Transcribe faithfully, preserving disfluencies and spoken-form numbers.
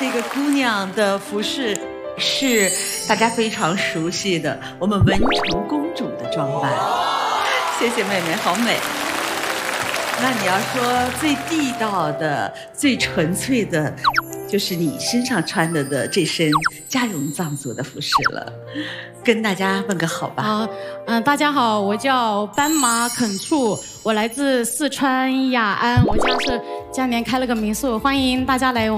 这个姑娘的服饰是大家非常熟悉的我们文成公主的装扮。谢谢妹妹，好美。那你要说最地道的、最纯粹的，就是你身上穿的的这身嘉绒藏族的服饰了。跟大家问个好吧。 好，嗯、呃，大家好，我叫斑马肯处，我来自四川雅安，我家是家里面开了个民宿，欢迎大家来我。